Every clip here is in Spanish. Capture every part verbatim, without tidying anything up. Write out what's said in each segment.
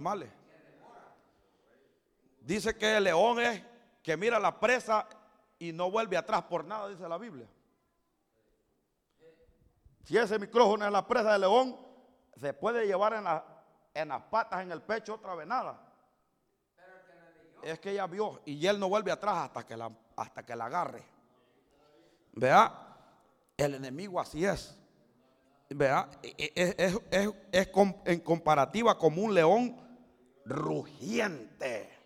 animales. Dice que el león es que mira la presa y no vuelve atrás por nada, dice la Biblia. Si ese micrófono es la presa del león, se puede llevar en, la, en las patas, en el pecho, otra venada. Es que ella vio y él no vuelve atrás hasta que la, hasta que la agarre. Vea, el enemigo así es. Vea, es, es, es, es en comparativa como un león rugiente.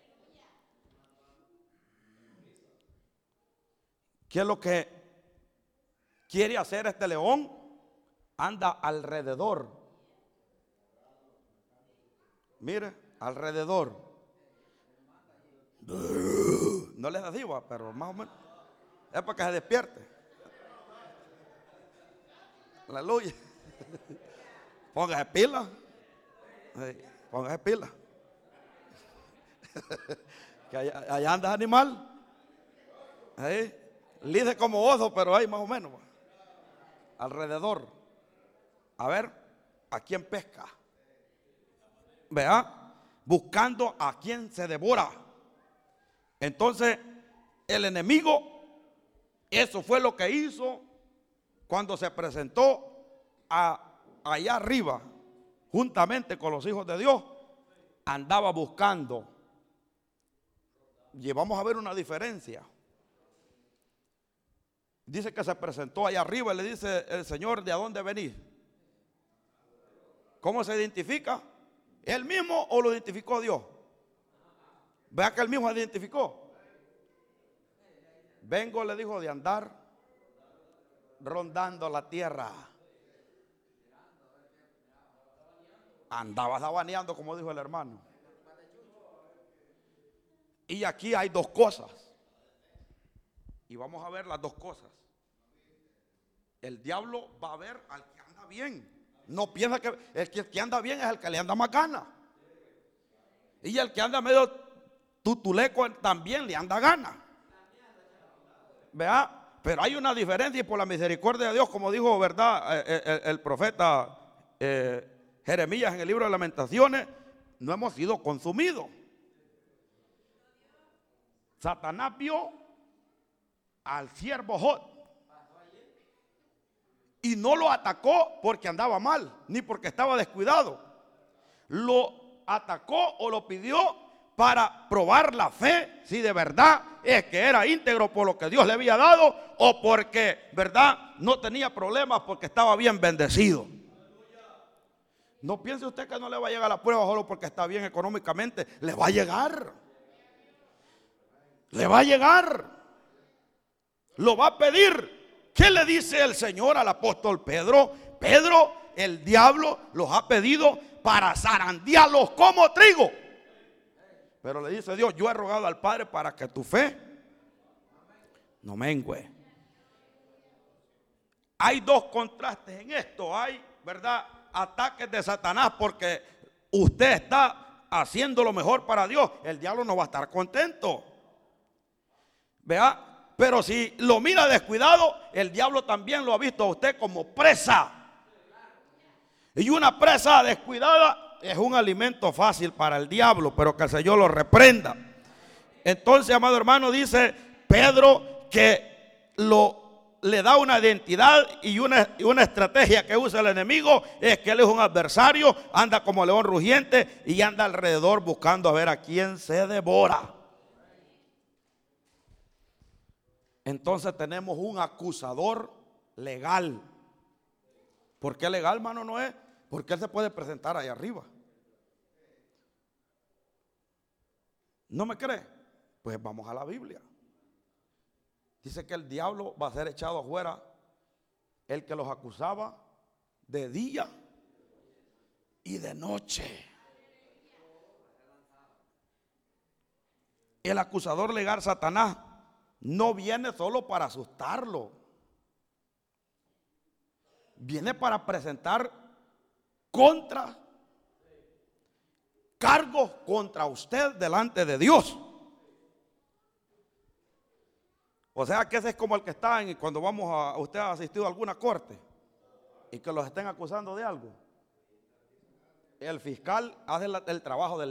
¿Qué es lo que quiere hacer este león? Anda alrededor. Mire, alrededor. No les da diva, pero más o menos. Es para que se despierte. Aleluya. Póngase pila. Sí, póngase pila. Que allá, allá anda animal. Sí. Lice como oso, pero ahí más o menos. Alrededor. A ver, ¿a quién pesca? Vea, buscando a quien se devora. Entonces, el enemigo, eso fue lo que hizo cuando se presentó a, allá arriba, juntamente con los hijos de Dios, andaba buscando. Y vamos a ver una diferencia. Dice que se presentó allá arriba y le dice el Señor, ¿de a dónde venís? ¿Cómo se identifica? ¿Él mismo o lo identificó Dios? Vea que él mismo se identificó. Vengo, le dijo, de andar rondando la tierra. Andaba sabaneando, como dijo el hermano. Y aquí hay dos cosas. Y vamos a ver las dos cosas. El diablo va a ver al que anda bien. No piensa que el que, el que anda bien es el que le anda más gana. Y el que anda medio tutuleco también le anda gana. Vea, pero hay una diferencia y por la misericordia de Dios, como dijo, verdad, el, el, el profeta eh, Jeremías en el libro de Lamentaciones, no hemos sido consumidos. Satanás vio al siervo Job y no lo atacó porque andaba mal, ni porque estaba descuidado. Lo atacó o lo pidió para probar la fe, si de verdad es que era íntegro por lo que Dios le había dado, o porque, verdad, no tenía problemas porque estaba bien bendecido. No piense usted que no le va a llegar la prueba solo porque está bien económicamente. Le va a llegar. Le va a llegar. Lo va a pedir. ¿Qué le dice el Señor al apóstol Pedro? Pedro, el diablo los ha pedido para zarandearlos como trigo. Pero le dice Dios, yo he rogado al Padre para que tu fe no mengüe. Hay dos contrastes en esto. Hay, ¿verdad?, ataques de Satanás porque usted está haciendo lo mejor para Dios. El diablo no va a estar contento. Vea. Pero si lo mira descuidado, el diablo también lo ha visto a usted como presa. Y una presa descuidada es un alimento fácil para el diablo, pero que el Señor lo reprenda. Entonces, amado hermano, dice Pedro que lo, le da una identidad y una, y una estrategia que usa el enemigo, es que él es un adversario, anda como león rugiente y anda alrededor buscando a ver a quién se devora. Entonces tenemos un acusador legal. ¿Por qué legal, hermano? No es porque él se puede presentar ahí arriba. ¿No me cree? Pues vamos a la Biblia. Dice que el diablo va a ser echado afuera, el que los acusaba de día y de noche. El acusador legal, Satanás, no viene solo para asustarlo. Viene para presentar contra cargos contra usted delante de Dios. O sea que ese es como el que está en, cuando vamos a, usted ha asistido a alguna corte y que los estén acusando de algo. El fiscal hace la, el trabajo del